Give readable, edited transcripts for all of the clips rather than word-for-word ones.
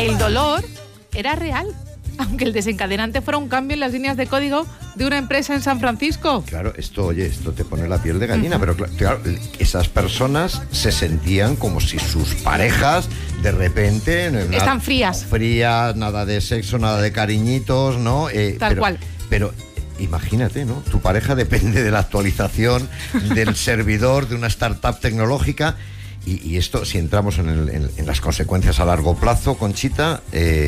El dolor era real, aunque el desencadenante fuera un cambio en las líneas de código de una empresa en San Francisco. Claro, esto te pone la piel de gallina, pero claro, esas personas se sentían como si sus parejas de repente... Están frías. Frías, nada de sexo, nada de cariñitos, ¿no? Tal cual. Pero imagínate, ¿no? Tu pareja depende de la actualización del servidor de una startup tecnológica. Y esto, si entramos en las consecuencias a largo plazo, Conchita,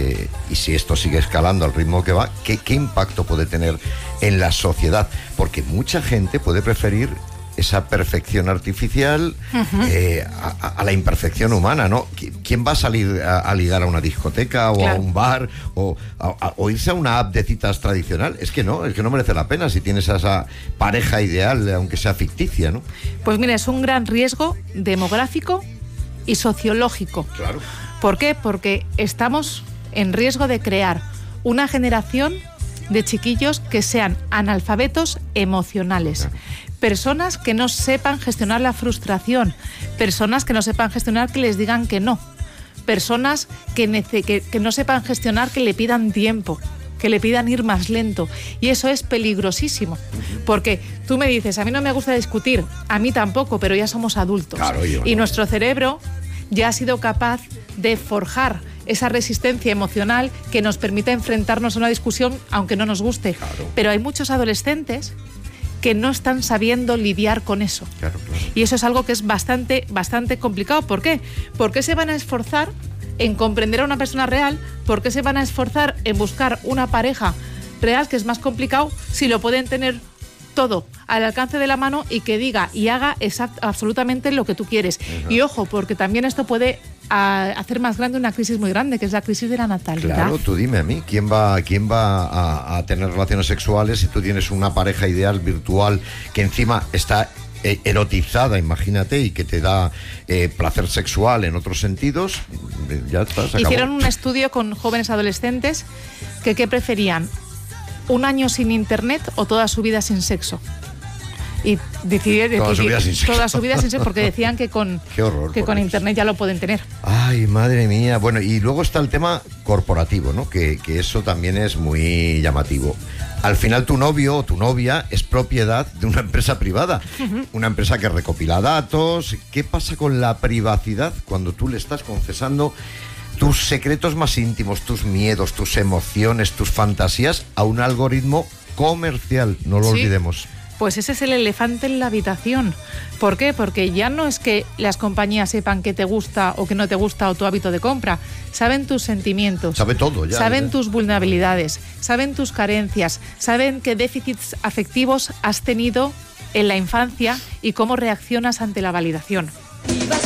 y si esto sigue escalando al ritmo que va, ¿qué impacto puede tener en la sociedad? Porque mucha gente puede preferir esa perfección artificial a la imperfección humana, ¿no? ¿Quién va a salir a ligar a una discoteca o a un bar o irse a una app de citas tradicional? Es que no merece la pena si tienes a esa pareja ideal, aunque sea ficticia, ¿no? Pues mira, es un gran riesgo demográfico y sociológico. Claro. ¿Por qué? Porque estamos en riesgo de crear una generación de chiquillos que sean analfabetos emocionales. Claro. Personas que no sepan gestionar la frustración, personas que no sepan gestionar que les digan que no, personas que no sepan gestionar que le pidan tiempo, que le pidan ir más lento. Y eso es peligrosísimo, porque tú me dices, a mí no me gusta discutir, a mí tampoco, pero ya somos adultos. Claro, y nuestro cerebro ya ha sido capaz de forjar esa resistencia emocional que nos permite enfrentarnos a una discusión aunque no nos guste. Claro. Pero hay muchos adolescentes que no están sabiendo lidiar con eso. Claro. Y eso es algo que es bastante complicado. ¿Por qué? ¿Por qué se van a esforzar en comprender a una persona real? ¿Por qué se van a esforzar en buscar una pareja real, que es más complicado, si lo pueden tener todo al alcance de la mano y que diga y haga absolutamente lo que tú quieres? Y ojo, porque también esto puede hacer más grande una crisis muy grande, que es la crisis de la natalidad. Claro, tú dime a mí, ¿quién va a tener relaciones sexuales si tú tienes una pareja ideal virtual que encima está erotizada, imagínate, y que te da placer sexual en otros sentidos? Ya está, se acabó. Hicieron un estudio con jóvenes adolescentes que ¿qué preferían? ¿Un año sin internet o toda su vida sin sexo? Y decidieron toda su vida sin sexo, porque decían que con internet ya lo pueden tener. Ay, madre mía. Bueno, y luego está el tema corporativo, ¿no? Que eso también es muy llamativo. Al final tu novio o tu novia es propiedad de una empresa privada, una empresa que recopila datos. ¿Qué pasa con la privacidad cuando tú le estás confesando tus secretos más íntimos, tus miedos, tus emociones, tus fantasías a un algoritmo comercial? No lo olvidemos. Pues ese es el elefante en la habitación. ¿Por qué? Porque ya no es que las compañías sepan qué te gusta o qué no te gusta o tu hábito de compra. Saben tus sentimientos. Sabe todo ya. Saben tus vulnerabilidades, saben tus carencias, saben qué déficits afectivos has tenido en la infancia y cómo reaccionas ante la validación.